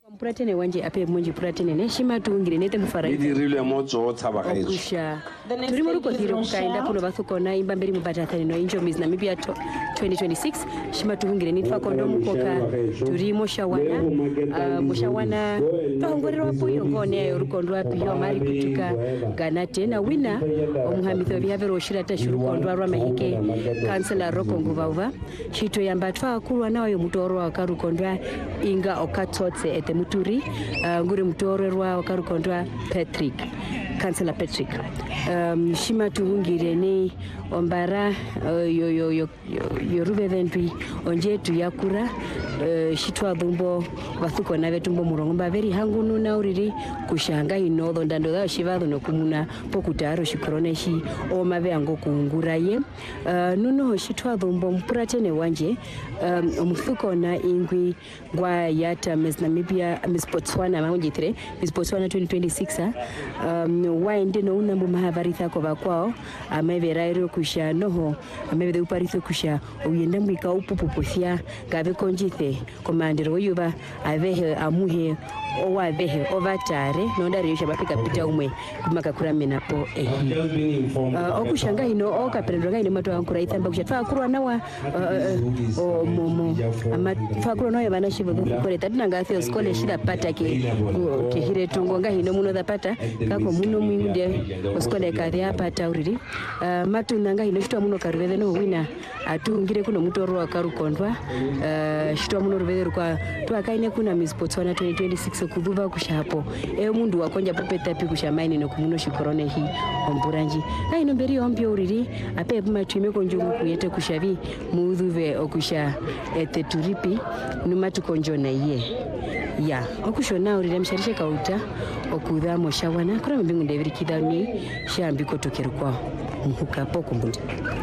Puratene wanje ape munji puratene neshima tuungire nete mufaraji. Idi rile mozo tabaka hizo. Kusha. Turi muri kodhiro kukaenda kuno vathukona imba mberi mubatatani no injo miss Namibia 2026 shima tuungire nitfa kondo mukoka turi moshawana tongorero apo yongone yorukondo apiyo mari kutuka gana tena wina omuhamitho byavero shira tashuru kondo arwa mahike kansela rokongo bauva shito yamba twa kulwa nayo mutoro akarukondo inga okatotse ete muturi nguri mutorerwa wakarukondo Patrick Kansela Patrick shima tuhungire ni ombara yoruve vendwi onjetu yakura shitwa dhumbo wathuko na vetumbo murongomba veri hangunu na uriri kushanga inodho ndando dha shivadho no kumuna pokutaro shikoroneshi o mave ango kuunguraye nuno shitwa dhumbo mpuratene wanje omuthuko na ingwi gwa yata Miss Namibia Miss Botswana maunjitire Miss Botswana 2026 waende no unambu mahabaritha ko bakwao ameverairo kusha noho amevede uparitho kusha uyenda mwika upupuputhia gabe konjithe komandero yuba avehe amuhe owavehe ovatare nondari yosha bapika pita umwe kumaka kuramena po okushanga ino okaperendwa ino mato ankura ithamba kusha twakurwa nawa momo ama twakurwa nawa bana shibo kore tatinanga theo skole shida pata ke hire tungonga hino muno dapata kako muno mwinde skole karia pata uriri matunanga hino shitwa muno karuveve no wina atungire kuno mutoro akarukondwa shitwa muno ruveve kwa twakaine kuna Miss Botswana 2026 kuduva kushapo mundu wakonja popeta pi kushamaini no kumuno shikorone hi omburanji ino mberi ombyo uriri ape matwime konjungu kuyete kushavi muudhuve okusha ete turipi numatu konjona iye ya okushona urira msharishe kauta okudha moshawana kura mbingu ndeviri kidani shambi kotokerukwa mhuka poko mbundi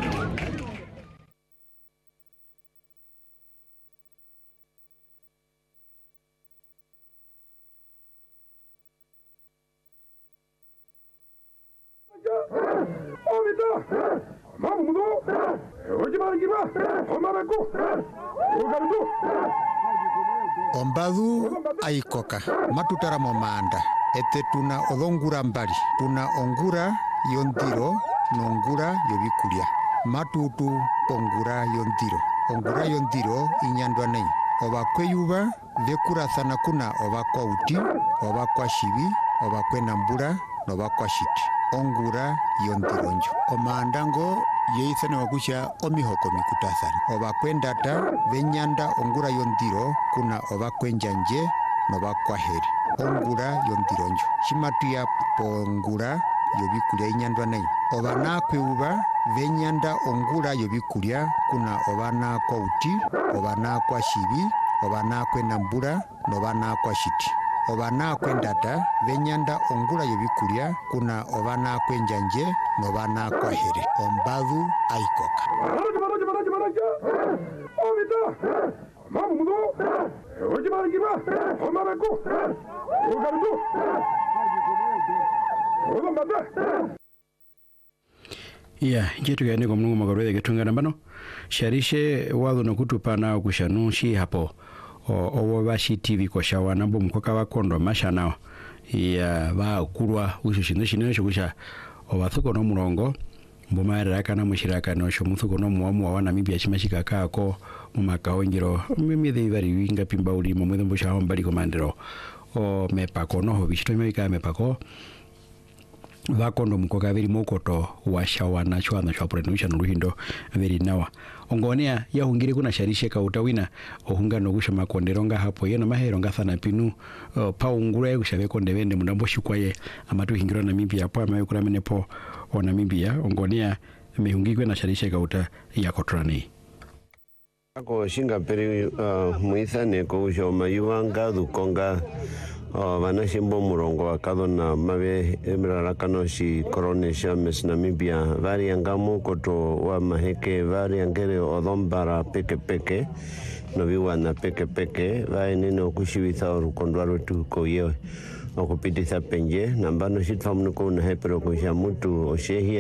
Ombadu aikoka matutara momanda ete tuna odongura mbali tuna ongura yondiro nongura yobikulia matutu ongura yondiro inyandwa nei obakweyuba vekurathana kuna obakwa uti obakwa shibi obakwe nambura nobakwa shiti ongura yondironjo omandango yeithane wakusha omihoko mikutathana obakwendata venyanda ongura yondiro kuna obakwenjanje nobakwaheri ongura yondironjo shimatuya pongura yobikulia inyandwa nei obanakweuba venyanda ongura yobikulia kuna obanakwa uti obanakwa shibi obanakwe nambura nobanakwa shiti obanakwendata venyanda ongura yobikulia kuna obanakwenjanje nobanakwahere ombadu aikoka jetu gane ko mnungu magarwede getungana bano sharishe wadu no kutupana kushanu shi hapo owo bashi TV ko shawana mbo mkoka wakondo mashana ya ba kurwa ushishinda shinasho kusha obathuko no murongo mbo maraka na mushiraka no sho muthuko no muamu wa Namibia chimashika kako mu makawongiro mimide bari winga pimba uli mu mwembo sha hombali komandero o mepako no hobishito meka mepako vakondo mkoka veri mokoto wa shawana chwana chwa prenuisha nuruhindo veri nawa ongonea ya hungire kuna sharishe ka utawina ohunga no gusha makonderonga hapo yena maheronga thana pinu pa ungure gusha konde vende mundambo shikwaye amatu hingiro Namibia hapo amayukura menepo o Namibia ongonea mehungigwe na sharishe ka uta ya kotrani ako shinga peri muithane ko usha mayuanga dukonga vanashimbo murongo wakadona mave emrarakano shi koronesha Miss Namibia vari angamu koto wa maheke vari angere odombara peke noviwa na peke vai nino kushivitha orukondwaru tu koye okupititha penje nambano shitfamunuko una hepero kusha mutu oshehi